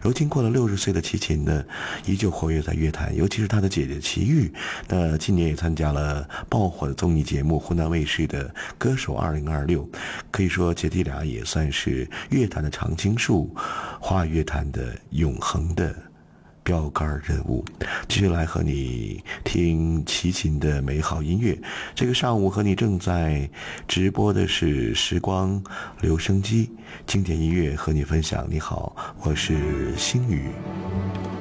如今过了60岁的齐秦呢，依旧活跃在乐坛，尤其是他的姐姐齐豫，那今年也参加了爆火的综艺节目湖南卫视的歌手2026，可以说姐弟俩也算是乐坛的常青树，华语乐坛的永恒的标杆人物。继续来和你听齐秦的美好音乐。这个上午和你正在直播的是时光留声机，经典音乐和你分享。你好，我是星宇。